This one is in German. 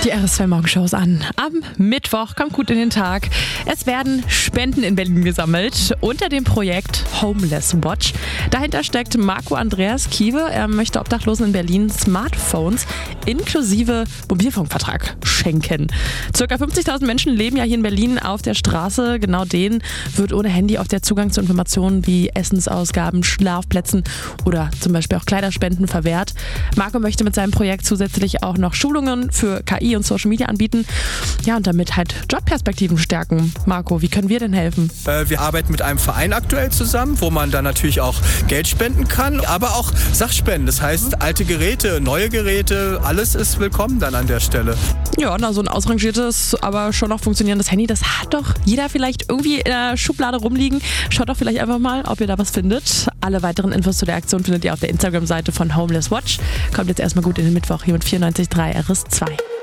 Die RS2 Morgenshows an. Am Mittwoch kommt gut in den Tag. Es werden Spenden in Berlin gesammelt unter dem Projekt Homeless Watch. Dahinter steckt Marco Andreas Kiewe. Er möchte Obdachlosen in Berlin Smartphones inklusive Mobilfunkvertrag schenken. Circa 50.000 Menschen leben ja hier in Berlin auf der Straße. Genau denen wird ohne Handy auch der Zugang zu Informationen wie Essensausgaben, Schlafplätzen oder zum Beispiel auch Kleiderspenden verwehrt. Marco möchte mit seinem Projekt zusätzlich auch noch Schulungen für KI und Social Media anbieten. Ja, und damit halt Jobperspektiven stärken. Marco, wie können wir denn helfen? Wir arbeiten mit einem Verein aktuell zusammen, wo man dann natürlich auch Geld spenden kann, aber auch Sachspenden. Das heißt, alte Geräte, neue Geräte, alles ist willkommen dann an der Stelle. Ja, so ein ausrangiertes, aber schon noch funktionierendes Handy, das hat doch jeder vielleicht irgendwie in der Schublade rumliegen. Schaut doch vielleicht einfach mal, ob ihr da was findet. Alle weiteren Infos zu der Aktion findet ihr auf der Instagram-Seite von Homeless Watch. Kommt jetzt erstmal gut in den Mittwoch hier mit 94.3 RS2.